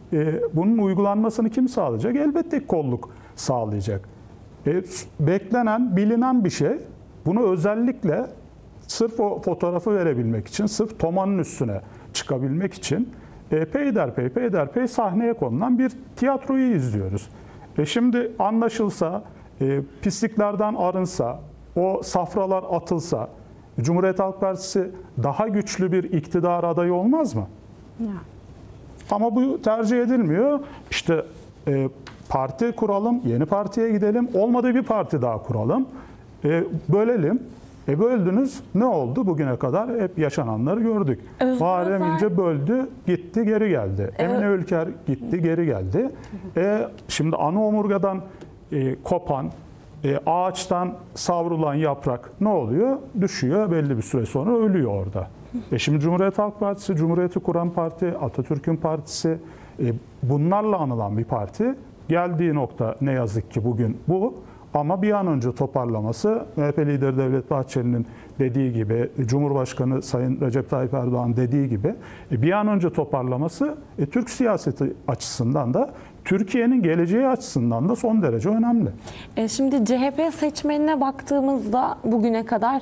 bunun uygulanmasını kim sağlayacak? Elbette kolluk sağlayacak. Beklenen, bilinen bir şey. Bunu özellikle sırf o fotoğrafı verebilmek için, sırf Toma'nın üstüne çıkabilmek için peyderpey sahneye konulan bir tiyatroyu izliyoruz. Şimdi anlaşılsa, pisliklerden arınsa, o safralar atılsa, Cumhuriyet Halk Partisi daha güçlü bir iktidar adayı olmaz mı? Ya. Ama bu tercih edilmiyor. İşte parti kuralım, yeni partiye gidelim, olmadı bir parti daha kuralım, bölelim. Böldünüz, ne oldu bugüne kadar? Hep yaşananları gördük. Muharrem İnce böldü, gitti, geri geldi. Emine Ülker gitti, geri geldi. Şimdi ana omurgadan kopan, ağaçtan savrulan yaprak ne oluyor? Düşüyor, belli bir süre sonra ölüyor orada. Şimdi Cumhuriyet Halk Partisi, Cumhuriyeti kuran parti, Atatürk'ün partisi, bunlarla anılan bir parti. Geldiği nokta ne yazık ki bugün bu. Ama bir an önce toparlaması, MHP lideri Devlet Bahçeli'nin dediği gibi, Cumhurbaşkanı Sayın Recep Tayyip Erdoğan dediği gibi bir an önce toparlaması Türk siyaseti açısından da Türkiye'nin geleceği açısından da son derece önemli. Şimdi CHP seçmenine baktığımızda bugüne kadar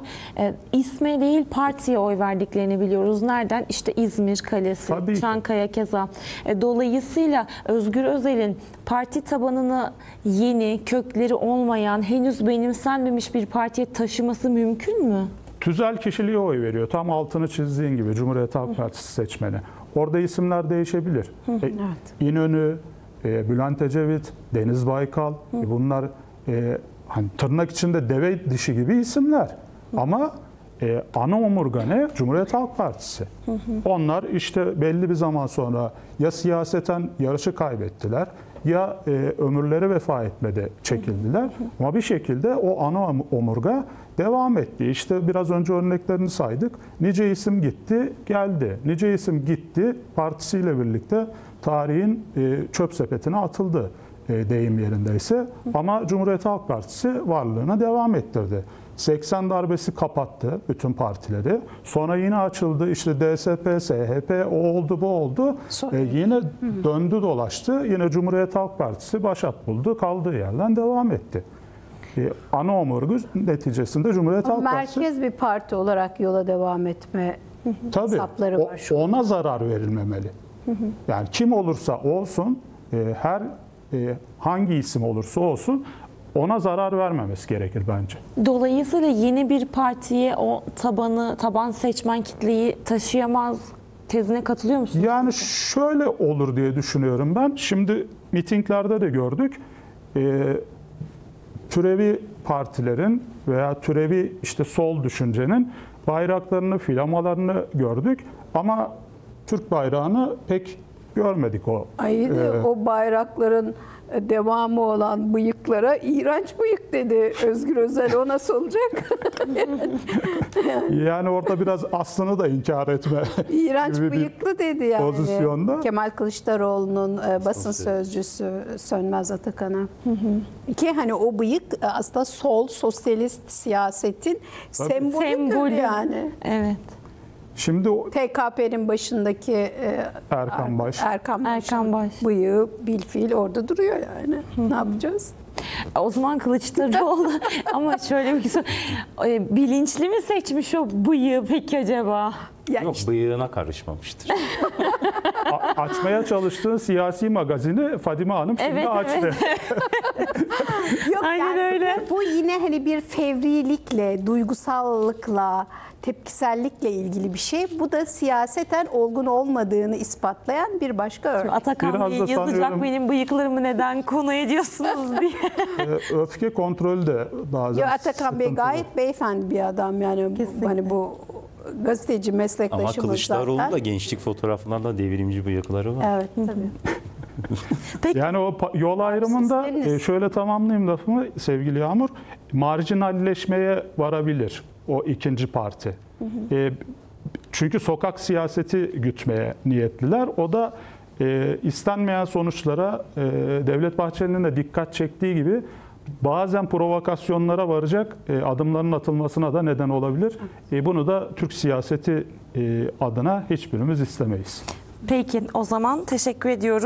isme değil partiye oy verdiklerini biliyoruz. Nereden? İşte İzmir Kalesi, Çankaya keza. Dolayısıyla Özgür Özel'in parti tabanını yeni, kökleri olmayan, henüz benimsenmemiş bir partiye taşıması mümkün mü? Tüzel kişiliğe oy veriyor. Tam altını çizdiğin gibi Cumhuriyet Halk Partisi seçmeni. Orada isimler değişebilir. Evet. İnönü, Bülent Ecevit, Deniz Baykal, bunlar hani tırnak içinde deve dişi gibi isimler. Ama ana omurga ne? Cumhuriyet Halk Partisi. Onlar işte belli bir zaman sonra ya siyaseten yarışı kaybettiler ya ömürleri vefa etmede çekildiler. Ama bir şekilde o ana omurga devam etti. İşte biraz önce örneklerini saydık. Nice isim gitti, geldi. Nice isim gitti, partisiyle birlikte tarihin çöp sepetine atıldı deyim yerindeyse. Ama Cumhuriyet Halk Partisi varlığına devam ettirdi. 80 darbesi kapattı bütün partileri. Sonra yine açıldı. İşte DSP, SHP, o oldu, bu oldu. Yine döndü dolaştı. Yine Cumhuriyet Halk Partisi başat buldu. Kaldığı yerden devam etti. Ana omurgu neticesinde Cumhuriyet Halk Partisi. Merkez bir parti olarak yola devam etme sapları var şu an. Ona zarar verilmemeli. Yani kim olursa olsun, hangi isim olursa olsun ona zarar vermemesi gerekir bence. Dolayısıyla yeni bir partiye o taban seçmen kitleyi taşıyamaz tezine katılıyor musunuz? Yani şöyle olur diye düşünüyorum ben. Şimdi mitinglerde de gördük. Türevi partilerin veya türevi işte sol düşüncenin bayraklarını, flamalarını gördük. Ama Türk bayrağını pek görmedik o. O bayrakların devamı olan bıyıklara iğrenç bıyık dedi Özgür Özel. O nasıl olacak? Yani orada biraz aslını da inkar etme. İğrenç bıyıklı dedi yani. Pozisyonda. Kemal Kılıçdaroğlu'nun basın sözcüsü Sönmez Atakan'a. Ki hani o bıyık aslında sol, sosyalist siyasetin sembolüdür yani. Evet. Şimdi TKP'nin başındaki Erkan Baş bıyığı bilfiil orada duruyor yani. Ne yapacağız? O zaman Kılıçdaroğlu ama şöyle bir soru. Bilinçli mi seçmiş o bıyığı peki acaba? Yani yok, bıyığına karışmamıştır. Açmaya çalıştığı siyasi magazini Fadime Hanım şimdi açtı. Yok, aynen öyle. Bu yine hani bir fevrilikle, duygusallıkla, tepkisellikle ilgili bir şey. Bu da siyaseten olgun olmadığını ispatlayan bir başka örnek. Atakan Bey yazacak benim bıyıklarımı neden konu ediyorsunuz diye. Öfke kontrolü de bazen Atakan Bey gayet beyefendi bir adam yani. Hani bu gazeteci meslektaşımız. Ama Kılıçdaroğlu zaten da gençlik fotoğraflarında devrimci bıyıkları var. Evet tabii. Peki. Yani o yol ayrımında şöyle tamamlayayım lafımı sevgili Yağmur. Marjinalleşmeye varabilir o ikinci parti. Çünkü sokak siyaseti gütmeye niyetliler. O da istenmeyen sonuçlara Devlet Bahçeli'nin de dikkat çektiği gibi bazen provokasyonlara varacak adımların atılmasına da neden olabilir. Bunu da Türk siyaseti adına hiçbirimiz istemeyiz. Peki o zaman teşekkür ediyorum.